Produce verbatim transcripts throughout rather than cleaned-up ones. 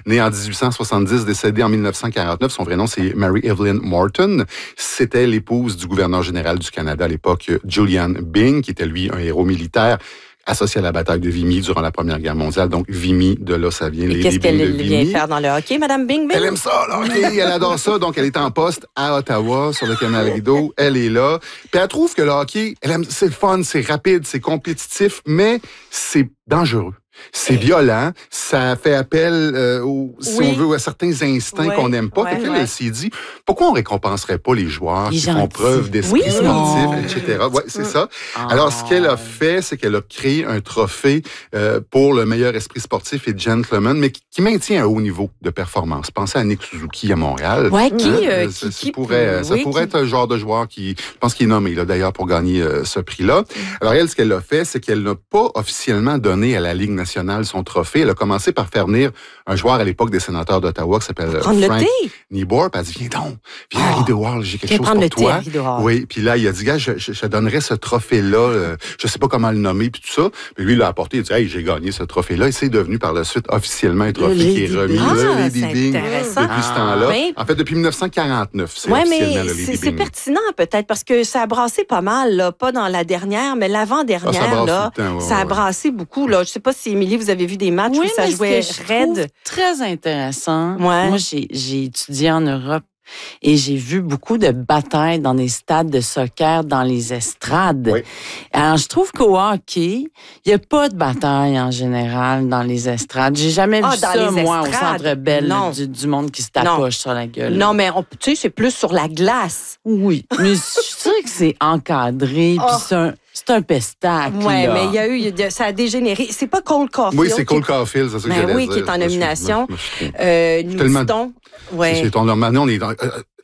née en dix-huit cent soixante-dix, décédée en dix-neuf cent quarante-neuf. Son vrai nom, c'est Mary Evelyn Morton. C'était l'épouse du gouverneur général du Canada à l'époque, Julian Byng, qui était, lui, un héros militaire associé à la bataille de Vimy durant la Première Guerre mondiale. Donc, Vimy, de là, ça vient. Et qu'est-ce qu'elle vient faire dans le hockey, Madame Byng? Elle aime ça, le hockey. Elle adore ça. Donc, elle est en poste à Ottawa, sur le canal Rideau. Elle est là. Puis, elle trouve que le hockey, elle aime, c'est fun, c'est rapide, c'est compétitif, mais c'est dangereux. C'est violent, ça fait appel, euh, au, si oui. on veut, à certains instincts ouais. qu'on n'aime pas. Ouais, fait ouais. Elle s'est dit, pourquoi on récompenserait pas les joueurs les qui gentils. font preuve d'esprit oui. sportif, oh. et cetera. Ouais, c'est ça. Oh. Alors, ce qu'elle a fait, c'est qu'elle a créé un trophée euh, pour le meilleur esprit sportif et gentleman, mais qui, qui maintient un haut niveau de performance. Pensez à Nick Suzuki à Montréal. Ouais, qui, hein? euh, ça, qui, ça qui pourrait, ça oui, pourrait qui... être un genre de joueur qui, je pense qu'il est nommé là d'ailleurs pour gagner euh, ce prix-là. Alors elle, ce qu'elle a fait, c'est qu'elle n'a pas officiellement donné à la Ligue nationale son trophée. Elle a commencé par faire venir un joueur à l'époque des sénateurs d'Ottawa qui s'appelle Frank Nieboer. Puis elle dit, viens donc, viens à Rideau Hall, j'ai quelque chose pour toi. Oui, puis là, il a dit, gars, je, je, je donnerais ce trophée-là, euh, je sais pas comment le nommer, puis tout ça. Puis lui, il l'a apporté, il a dit, hey, j'ai gagné ce trophée-là. Et c'est devenu par la suite officiellement un trophée qui est remis. Ah, le Lady Byng depuis ce temps-là. Oui. En fait, depuis dix-neuf cent quarante-neuf, c'est ouais, officiellement le Lady Byng. C'est pertinent peut-être, parce que ça a brassé pas mal, là, pas dans la dernière, mais l'avant-dernière, ah, ça, là, temps, ouais, ça a ouais. brassé beaucoup. Là. Je sais pas si, Émilie, vous avez vu des matchs oui, où ça jouait raide. Très intéressant. Ouais. Moi, j'ai, j'ai étudié en Europe et j'ai vu beaucoup de batailles dans les stades de soccer, dans les estrades. Oui. Alors, je trouve qu'au hockey, il n'y a pas de bataille en général dans les estrades. J'ai jamais ah, vu ça, moi, au Centre Bell, du, du monde qui se tapoche sur la gueule. Non, mais tu sais, c'est plus sur la glace. Oui, mais je suis sûre que c'est encadré, oh. puis c'est un... C'est un pestacle. Oui, mais il y a eu, ça a dégénéré. C'est pas Cole Caulfield. Oui, c'est Cole Caulfield, c'est ça que ben j'allais oui, dire. qui est en nomination. Euh, nous tellement... dit-on. Ouais. C'est ton normalement, on est dans. Euh,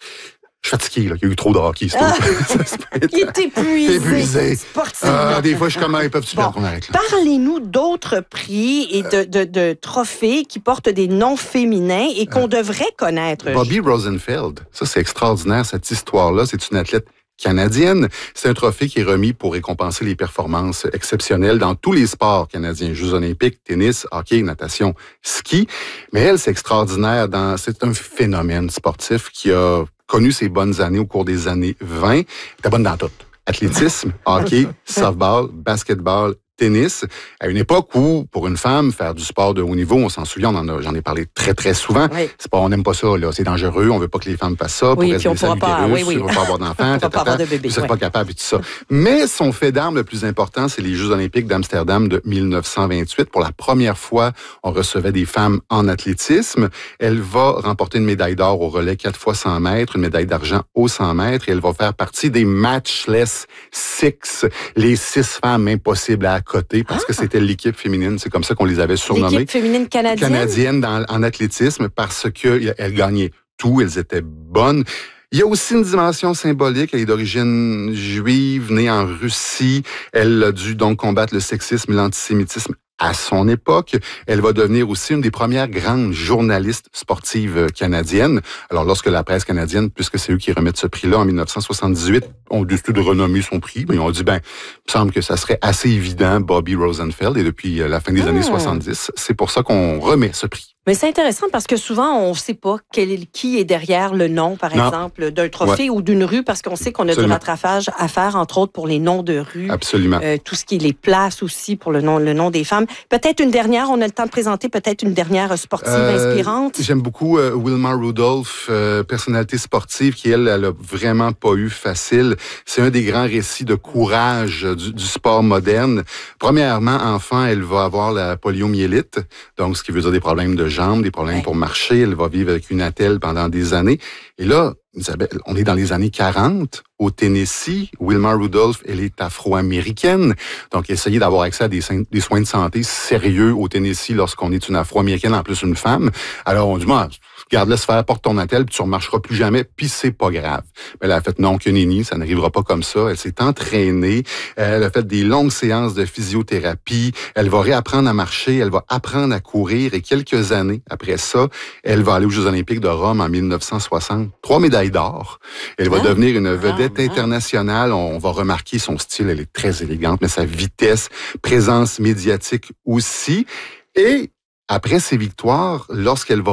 je suis fatigué, là. Il y a eu trop de hockey. C'est ah, il est épuisé. épuisé. Sportivement. Euh, des fois, je suis comme, ils peuvent-tu perdre qu'on arrête là? Parlez-nous d'autres prix et de, de, de trophées qui portent des noms féminins et qu'on euh, devrait connaître. Bobby Rosenfeld. Ça, c'est extraordinaire, cette histoire-là. C'est une athlète canadienne. C'est un trophée qui est remis pour récompenser les performances exceptionnelles dans tous les sports canadiens. Jeux olympiques, tennis, hockey, natation, ski. Mais elle, c'est extraordinaire. Dans, c'est un phénomène sportif qui a connu ses bonnes années au cours des années vingt. Elle était bonne dans tout. Athlétisme, hockey, softball, basketball, tennis, à une époque où, pour une femme, faire du sport de haut niveau, on s'en souvient, on en a, j'en ai parlé très, très souvent. Oui. C'est pas, on n'aime pas ça, là. C'est dangereux, on veut pas que les femmes fassent ça. Oui, pour puis on pourra pas, oui, oui. On va pas avoir d'enfants, on va pas avoir de bébé. Vous n'êtes pas capable et tout ça. Mais son fait d'armes le plus important, c'est les Jeux olympiques d'Amsterdam de dix-neuf cent vingt-huit. Pour la première fois, on recevait des femmes en athlétisme. Elle va remporter une médaille d'or au relais quatre fois cent mètres, une médaille d'argent au cent mètres, et elle va faire partie des Matchless Six, les six femmes impossibles à accoter, parce ah. que c'était l'équipe féminine, c'est comme ça qu'on les avait surnommées. L'équipe féminine canadienne? Canadienne dans, en athlétisme, parce qu'elles gagnaient tout, elles étaient bonnes. Il y a aussi une dimension symbolique. Elle est d'origine juive, née en Russie. Elle a dû donc combattre le sexisme et l'antisémitisme à son époque. Elle va devenir aussi une des premières grandes journalistes sportives canadiennes. Alors, lorsque la presse canadienne, puisque c'est eux qui remettent ce prix-là en dix-neuf cent soixante-dix-huit, ont décidé de renommer son prix, mais ils ont dit, ben, il me semble que ça serait assez évident, Bobby Rosenfeld, et depuis la fin des mmh. années soixante-dix, c'est pour ça qu'on remet ce prix. Mais c'est intéressant parce que souvent, on ne sait pas quel est, qui est derrière le nom, par non. exemple, d'un trophée ouais. ou d'une rue, parce qu'on sait qu'on a Absolument. du rattrapage à faire, entre autres, pour les noms de rues. Absolument. Euh, tout ce qui est les places aussi pour le nom, le nom des femmes. Peut-être une dernière, on a le temps de présenter peut-être une dernière sportive euh, inspirante. J'aime beaucoup euh, Wilma Rudolph, euh, personnalité sportive qui, elle, elle a vraiment pas eu facile. C'est un des grands récits de courage du, du sport moderne. Premièrement, enfant, elle va avoir la poliomyélite, donc ce qui veut dire des problèmes de jambes, des problèmes ouais. pour marcher. Elle va vivre avec une attelle pendant des années. Et là, Isabelle, on est dans les années quarante, au Tennessee. Wilma Rudolph, elle est afro-américaine. Donc, essayer d'avoir accès à des, des soins de santé sérieux au Tennessee lorsqu'on est une afro-américaine, en plus une femme. Alors, on dit, moi, garde, laisse faire, porte ton attelle, puis tu remarcheras plus jamais, puis c'est pas grave. Mais elle a fait non, que nenni, ça n'arrivera pas comme ça. Elle s'est entraînée. Elle a fait des longues séances de physiothérapie. Elle va réapprendre à marcher. Elle va apprendre à courir. Et quelques années après ça, elle va aller aux Jeux olympiques de Rome en dix-neuf cent soixante. Trois médailles d'or. Elle va ah, devenir une vedette ah, internationale. On va remarquer son style. Elle est très élégante, mais sa vitesse, présence médiatique aussi. Et après ses victoires, lorsqu'elle va